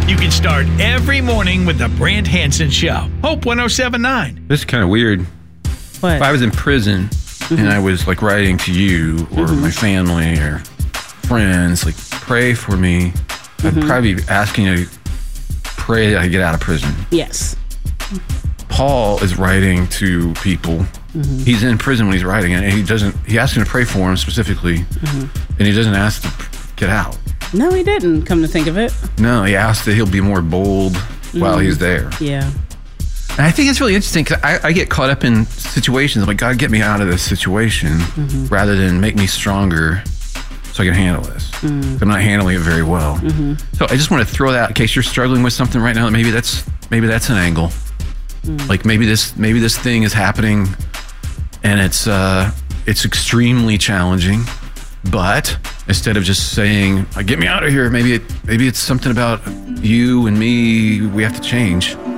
You can start every morning with the Brant Hansen Show. Hope 107.9. This is kind of weird. What? If I was in prison and I was like writing to you or my family or friends, like pray for me, I'd probably be asking you to pray that I get out of prison. Yes. Paul is writing to people. He's in prison when he's writing, and he asks him to pray for him specifically, and he doesn't ask to get out. No, he didn't, come to think of it. No, he asks that he'll be more bold while he's there. Yeah. And I think it's really interesting because I get caught up in situations. I'm like, God, get me out of this situation rather than make me stronger so I can handle this. I'm not handling it very well. So I just want to throw that in case you're struggling with something right now. Maybe that's an angle. Like maybe this thing is happening and it's extremely challenging. But instead of just saying, "Get me out of here," maybe it's something about you and me we have to change.